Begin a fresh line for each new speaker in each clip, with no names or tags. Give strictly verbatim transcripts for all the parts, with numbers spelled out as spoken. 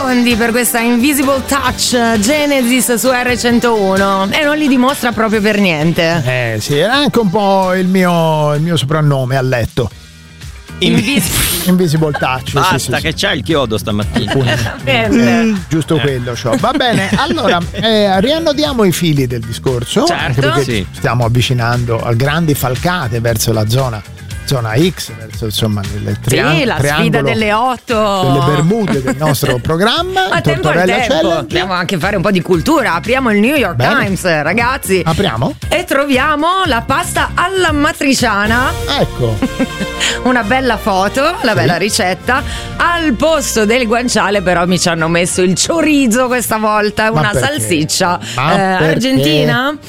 secondi per questa Invisible Touch Genesis su erre centouno e non li dimostra proprio per niente.
Eh sì, è anche un po' il mio, il mio soprannome a letto.
Invis-
Invisible Touch.
Basta,
sì, sì,
che
sì.
c'è il chiodo stamattina.
Mm, giusto quello c'ho. Va bene, allora eh, riannodiamo i fili del discorso,
certo,
anche perché
sì.
stiamo avvicinando a grandi falcate verso la zona zona X, verso insomma il triang-
sì, la sfida
triangolo
delle otto
delle Bermude del nostro programma.
a tempo al
Tortorella
tempo
Challenge.
dobbiamo anche fare un po' di cultura. Apriamo il New York
Bene.
Times, ragazzi,
Apriamo?
e troviamo la pasta alla matriciana.
Ecco.
Una bella foto, la bella ricetta. Al posto del guanciale però mi ci hanno messo il chorizo questa volta,
Ma
una
perché?
salsiccia
Ma
eh,
perché?
argentina,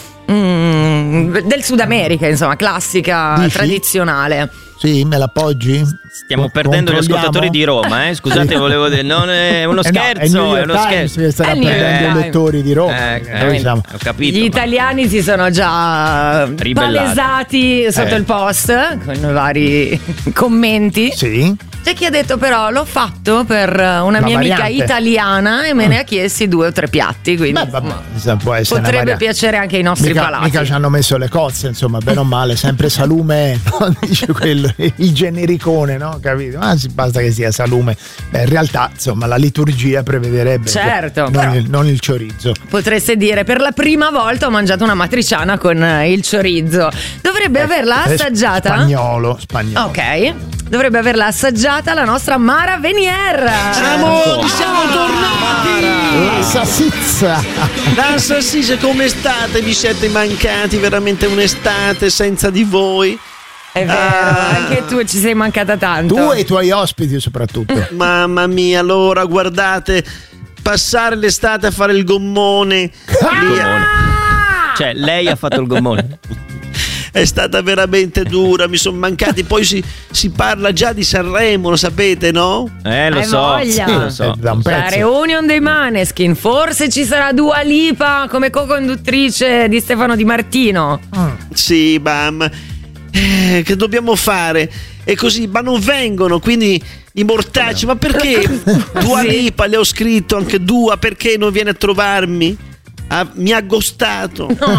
mm, del Sud America, insomma, classica,
Dici?
tradizionale.
Sì, me l'appoggi?
Stiamo
Co-
perdendo gli
controlliamo?
ascoltatori di Roma, eh? Scusate, volevo dire, non è uno
Eh no,
scherzo,
è il New
è
York
uno
Times
scherzo.
che starà
È il New York
perdendo i
Times.
lettori di Roma.
Eh,
perché noi siamo-
ho capito.
Gli italiani si sono già
Ribellati.
palesati sotto
Eh.
il post con i vari commenti.
Sì.
C'è chi ha detto però l'ho fatto per una mia
variante.
amica italiana e me ne ha chiesti due o tre piatti, quindi
Beh, vabbè, insomma, può essere una
potrebbe
variante.
piacere anche ai nostri
Mica,
palati.
mica ci hanno messo le cozze, insomma, bene o male, sempre salume, no? Dice quello, il genericone, no? Capito? Ma sì, basta che sia salume. Beh, in realtà, insomma, la liturgia prevederebbe
Certo,
non,
però-
il, non il chorizo.
Potreste dire per la prima volta ho mangiato una matriciana con eh, il chorizo. Dovrebbe averla
È
assaggiata.
Spagnolo, spagnolo.
Ok. Dovrebbe averla assaggiata la nostra Mara Venier.
Amore, siamo tornati!
La salsiccia.
La salsiccia, come state? Vi siete mancati veramente un'estate senza di voi?
È vero,
Ah.
anche tu ci sei mancata tanto.
Tu e i tuoi ospiti soprattutto.
Mamma mia, allora guardate, passare l'estate a fare il gommone
Il gommone. Cioè, lei ha fatto il gommone.
è stata veramente dura, mi sono mancati. Poi si, si parla già di Sanremo, lo sapete, no?
Eh, lo
Hai
so.
voglia.
Sì, lo so.
Eh, da un
La
pezzo.
reunion dei Maneskin, forse ci sarà Dua Lipa come co-conduttrice di Stefano Di Martino.
Sì, bam. Eh, che dobbiamo fare? E così, ma non vengono, quindi i mortacci, ma perché? Dua
Sì.
Lipa, le ho scritto anche Dua, perché non viene a trovarmi? Ah, mi ha ghostato.
No.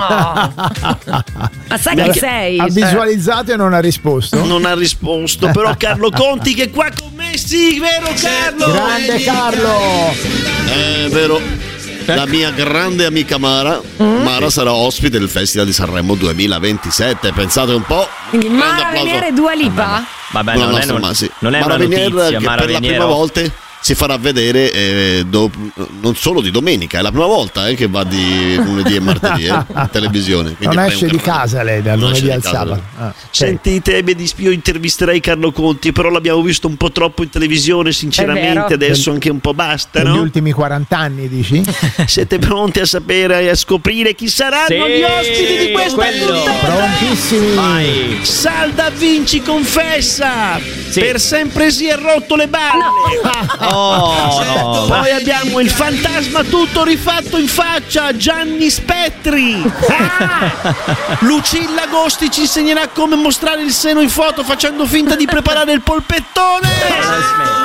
Ma sai chi sei?
Ha visualizzato e non ha risposto.
Non ha risposto, però Carlo Conti che è qua con me, sì, vero Carlo?
Grande Carlo.
È vero. La mia grande amica Mara Mara sarà ospite del Festival di Sanremo duemilaventisette. Pensate un po'.
Quindi
Grande
Mara
applauso.
Venier e Dua Lipa?
Vabbè,
Una
non è,
nostra
non,
ma- sì.
non è
Mara
una
Venier,
notizia.
che
Mara
per la
Venier,
prima
oh.
volta si farà vedere eh, do- non solo di domenica, è la prima volta eh, che va di lunedì e martedì eh, in televisione. Quindi
Non
avrei
esce
un
di
canale.
casa lei dal
Non esce
lunedì
di
al
casa,
sabato.
no.
Ah, ok.
Sentite, mi dispiace, io intervisterei Carlo Conti, però l'abbiamo visto un po' troppo in televisione,
È
sinceramente,
vero.
adesso anche un po' basta,
Negli
no?
ultimi quaranta anni, dici?
Siete pronti a sapere e a scoprire chi saranno
Sì,
gli ospiti di questa
quello.
puntata?
Prontissimi.
Vai.
Salda Vinci confessa,
Sì.
per sempre si è rotto le balle.
Oh, no.
Poi abbiamo il fantasma tutto rifatto in faccia, Gianni Spettri. Ah! Lucilla Agosti ci insegnerà come mostrare il seno in foto facendo finta di preparare il polpettone.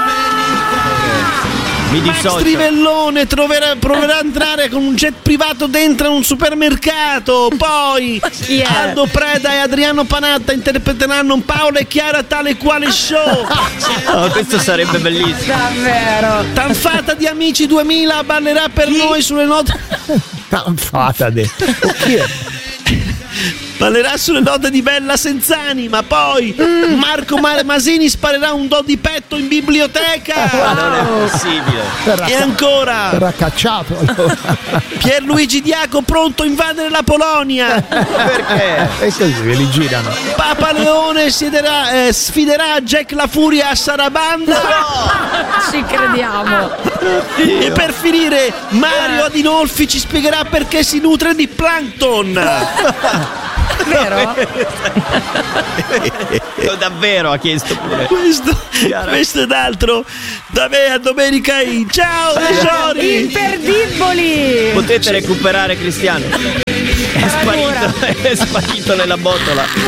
Mi
Max
dissocio.
Trivellone troverà- proverà a entrare con un jet privato dentro un supermercato. Poi
Chi è?
Aldo Preda e Adriano Panatta interpreteranno un Paola e Chiara tale quale show.
Oh, questo sarebbe bellissimo.
Davvero.
Tanfata di Amici duemila ballerà per noi sulle note.
Tanfata de. Chi è?
Ballerà sulle note di Bella Senzanima. Poi Marco Mare Masini sparerà un do di petto in biblioteca.
Ma non è possibile.
Verrà,
E ancora
verrà cacciato allora.
Pierluigi Diaco pronto a invadere la Polonia.
Perché?
E così ve li girano.
Papa Leone siederà, eh, sfiderà Jack La Furia a Sarabanda.
Ci crediamo.
E per finire Mario Adinolfi ci spiegherà perché si nutre di plankton.
Vero?
Oh, davvero ha chiesto pure.
Questo, questo ed altro da me a Domenica In. Ciao tesori.
Imperdibili.
Potete recuperare Cristiano. È sparito, è sparito nella botola.